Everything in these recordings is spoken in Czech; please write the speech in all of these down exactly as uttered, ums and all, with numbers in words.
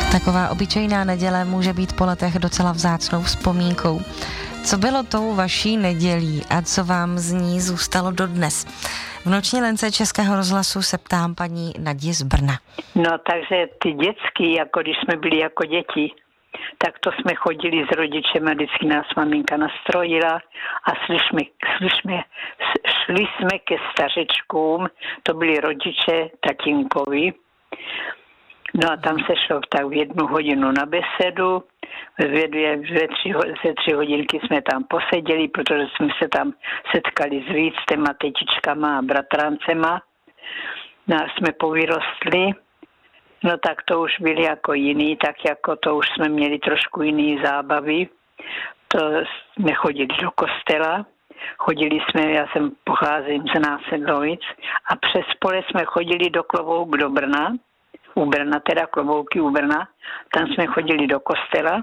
Taková obyčejná neděle může být po letech docela vzácnou vzpomínkou. Co bylo tou vaší nedělí a co vám z ní zůstalo dodnes? V noční lence Českého rozhlasu se ptám paní Nadě z Brna. No takže ty dětský, jako když jsme byli jako děti, tak to jsme chodili s rodičem a vždycky nás maminka nastrojila a šli jsme, šli jsme, šli jsme ke stařečkům, to byli rodiče tatínkovi. No a tam se šlo tak v jednu hodinu na besedu, ve, dvě, ve tři, ze tři hodinky jsme tam poseděli, protože jsme se tam setkali s víctema, tetičkama a bratrancema. No a jsme povyrostli, no tak to už byli jako jiný, tak jako to už jsme měli trošku jiný zábavy. To jsme chodili do kostela, chodili jsme, já jsem pocházím z Násedlovic a přes pole jsme chodili do Klobouk do Brna, u Brna, teda Klobouky u Brna, tam jsme chodili do kostela.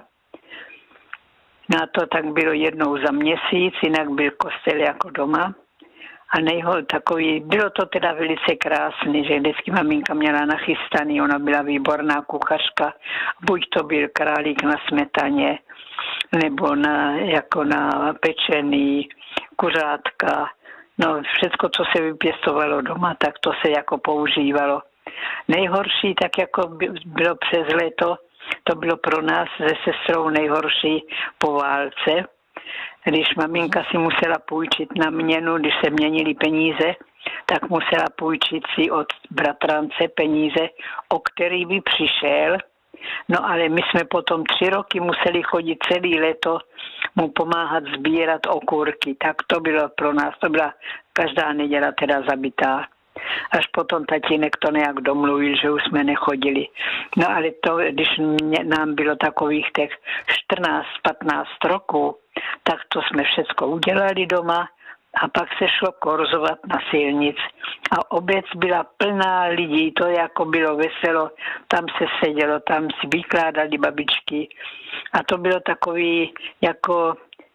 No a to tak bylo jednou za měsíc, jinak byl kostel jako doma. A nejhol takový, bylo to teda velice krásný, že vždycky maminka měla nachystaný, ona byla výborná kuchařka, buď to byl králík na smetaně, nebo na, jako na pečený, kuřátka, no všecko, co se vypěstovalo doma, tak to se jako používalo. Nejhorší, tak jako bylo přes léto, to bylo pro nás se sestrou nejhorší po válce, když maminka si musela půjčit na měnu, když se měnily peníze, tak musela půjčit si od bratrance peníze, o který by přišel. No ale my jsme potom tři roky museli chodit celý léto mu pomáhat sbírat okurky. Tak to bylo pro nás, to byla každá neděle teda zabitá. Až potom tatínek to nějak domluvil, že už jsme nechodili. No ale to, když mě, nám bylo takových těch čtrnáct patnáct roků, tak to jsme všecko udělali doma a pak se šlo korzovat na silnic. A obec byla plná lidí, to jako bylo veselo, tam se sedělo, tam si vykládali babičky. A to bylo takový jako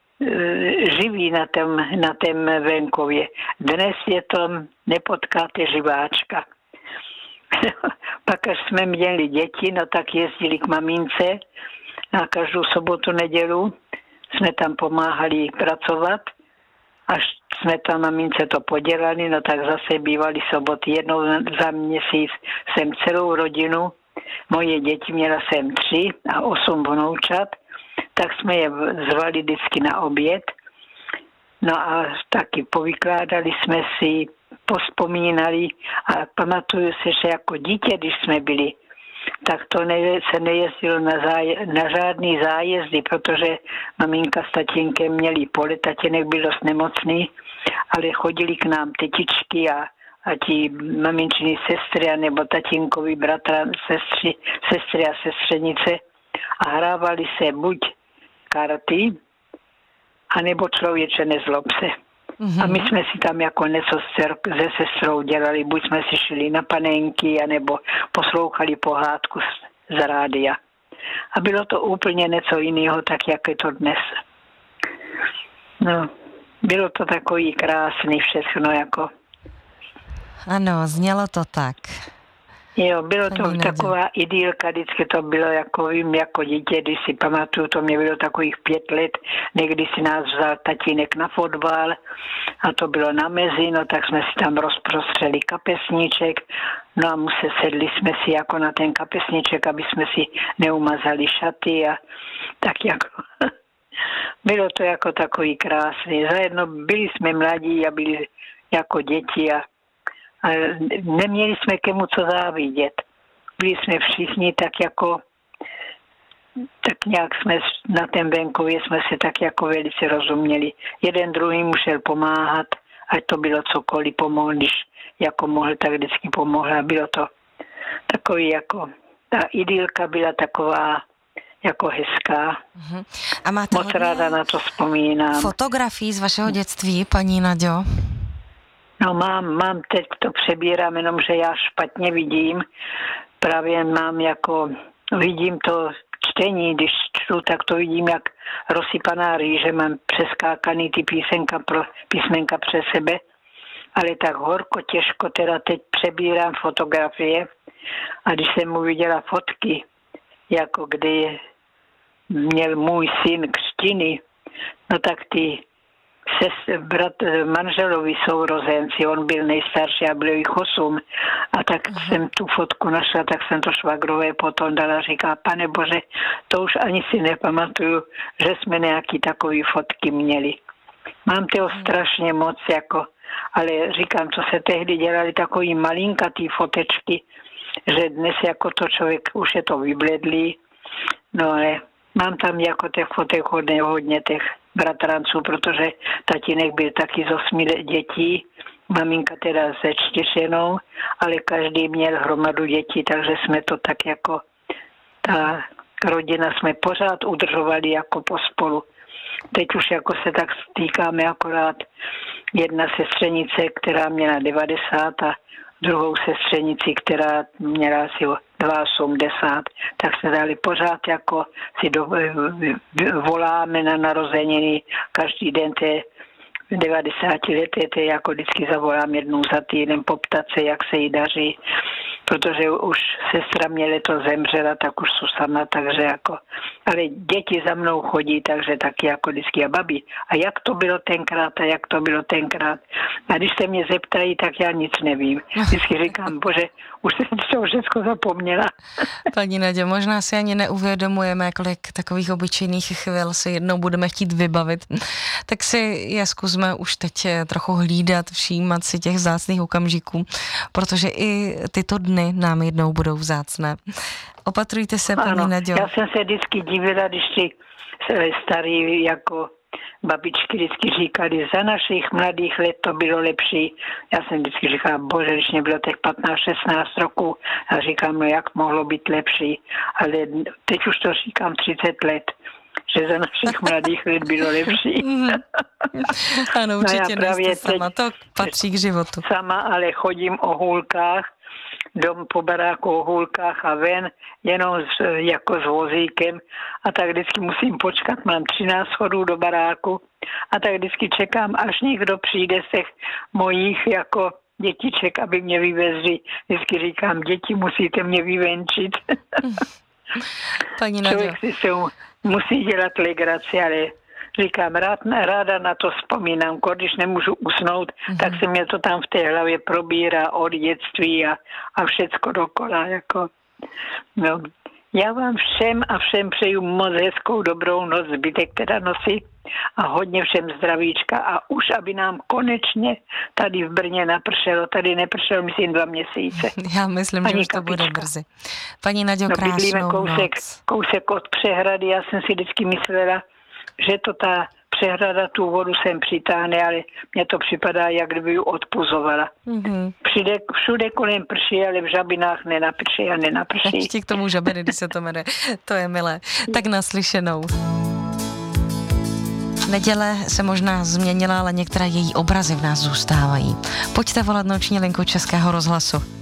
živý na tom, na tom venkově. Dnes je to, nepotkáte živáčka. Pak, až jsme měli děti, no tak jezdili k mamince na každou sobotu, nedělu. Jsme tam pomáhali pracovat. Až jsme tam mamince to podělali, no tak zase bývaly soboty. Jednou za měsíc jsem celou rodinu, moje děti měla jsem tři a osm vnoučat, tak jsme je zvali vždycky na oběd. No a taky povykládali jsme si, pospomínali a pamatuju se, že jako dítě, když jsme byli, tak to ne, se nejezdilo na, záje, na žádný zájezdy, protože maminka s tatínkem měli pole, tatínek byl dost nemocný, ale chodili k nám tetičky a, a ti maminčiny sestry, nebo tatínkovi bratra, sestry, sestry a sestřenice a hrávali se buď karty, anebo člověče nezlob se. Mm-hmm. A my jsme si tam jako něco se sestrou dělali, buď jsme si šli na panenky, anebo poslouchali pohádku z, z rádia. A bylo to úplně něco jiného, tak jak je to dnes. No, bylo to takový krásný všechno jako. Ano, znělo to tak. Jo, bylo to taková idylka, vždycky to bylo jako vím, jako dítě, když si pamatuju, to mě bylo takových pět let, někdy si nás vzal tatínek na fotbal a to bylo na mezi, no tak jsme si tam rozprostřeli kapesníček, no a se sedli jsme si jako na ten kapesníček, aby jsme si neumazali šaty a tak jako, bylo to jako takový krásný. Zajedno byli jsme mladí a byli jako děti a A neměli jsme kemu co závidět. Byli jsme všichni tak jako, tak nějak jsme na tom venkově jsme se tak jako velice rozuměli. Jeden druhý musel pomáhat, ať to bylo cokoliv, pomohl, když jako mohl, tak vždycky pomohl. A bylo to takový jako, ta idylka byla taková jako hezká. Uh-huh. A máte moc ráda na to vzpomínám. Fotografií z vašeho dětství, paní Naďo? No mám, mám, teď to přebírám, jenomže já špatně vidím. Právě mám jako, vidím to čtení, když čtu, tak to vidím jak rozsypaná rýže, mám přeskákaný ty písenka pro, písmenka přes sebe, ale tak horko, těžko teda teď přebírám fotografie a když jsem mu viděla fotky, jako kdy měl můj syn křtiny, no tak ty sest, brat, manželovi sourozenci, on byl nejstarší a bylo jich osm. A tak uh-huh. jsem tu fotku našla, tak jsem to švagrové potom dala, říká, pane Bože, to už ani si nepamatuju, že jsme nějaký takový fotky měli. Mám toho strašně moc, jako, ale říkám, co se tehdy dělali takový malinkatý fotečky, že dnes jako to člověk už je to vybledlý, no ale mám tam jako těch fotek hodně, hodně těch bratranců, protože tatínek byl taky z osmi dětí, maminka teda ze čtyřenou, ale každý měl hromadu dětí, takže jsme to tak jako, ta rodina jsme pořád udržovali jako pospolu. Teď už jako se tak stýkáme akorát jedna sestřenice, která měla devadesát a druhou sestřenici, která měla asi osmdesát dva, tak se dali pořád jako si do, voláme na narozeniny každý den té devadesátileté, jako vždycky zavolám jednou za týden poptat se, jak se jí daří, protože už sestra mě letos zemřela, tak už jsou sama, takže jako, ale děti za mnou chodí, takže taky jako vždycky a babi. A jak to bylo tenkrát a jak to bylo tenkrát. A když se mě zeptají, tak já nic nevím. Vždycky říkám, bože, už jsem to všechno zapomněla. Paní Naďo, možná si ani neuvědomujeme, kolik takových obyčejných chvil si jednou budeme chtít vybavit. Tak si je zkusme už teď trochu hlídat, všímat si těch vzácných okamžiků, protože i tyto dny nám jednou budou vzácné. Opatrujte se, paní ano, Naďo. Já jsem se vždycky divila, když ti starý jako babičky vždycky říkali, za našich mladých let to bylo lepší. Já jsem vždycky říkala, bože, když mě bylo těch patnáct šestnáct roků, a říkám, no jak mohlo být lepší. Ale teď už to říkám třicet let, že za našich mladých let bylo lepší. Ano, určitě no nejste sama, to patří k životu. Sama, ale chodím o hůlkách, dom po baráku o hůlkách a ven, jenom s, jako s vozíkem. A tak vždycky musím počkat, mám třináct schodů do baráku. A tak vždycky čekám, až někdo přijde z těch mojich jako dětiček, aby mě vyvezli. Vždycky říkám, děti, musíte mě vyvenčit. Paní Naďo. Člověk si se musí dělat legraci, ale říkám, rád, ráda na to vzpomínám, když nemůžu usnout, mm-hmm. tak se mě to tam v té hlavě probírá od dětství a, a všecko dokola. Jako. No. Já vám všem a všem přeju moc hezkou dobrou noc, zbytek teda nosí a hodně všem zdravíčka a už, aby nám konečně tady v Brně napršelo, tady nepršelo, myslím, dva měsíce. Já myslím, Ani že už to kapička. Bude brzy. Paní Naďo, no, krásnou kousek, noc. kousek od přehrady, já jsem si vždycky myslela, že to ta přehrada, tu vodu sem přitáhne, ale mně to připadá, jak kdyby ji odpuzovala. Mm-hmm. Všude, všude kolem prší, ale v Žabinách nenaprší a nenaprší. Ještě k tomu Žabiny, když se to jmenuje. To je milé. Tak naslyšenou. Neděle se možná změnila, ale některé její obrazy v nás zůstávají. Pojďte volat noční linku Českého rozhlasu.